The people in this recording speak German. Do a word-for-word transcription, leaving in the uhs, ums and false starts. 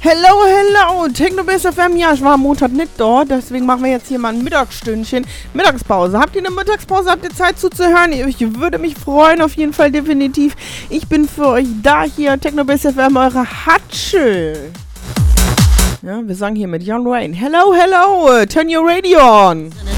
Hello, hello, Technobase F M. Ja, ich war am Montag nicht dort, deswegen machen wir jetzt hier mal ein Mittagsstündchen. Mittagspause. Habt ihr eine Mittagspause? Habt ihr Zeit zuzuhören? Ich würde mich freuen, auf jeden Fall definitiv. Ich bin für euch da hier, Technobase F M, eure Hatschel. Ja, wir sagen hier mit Young Rain. Hello, hello, turn your radio on.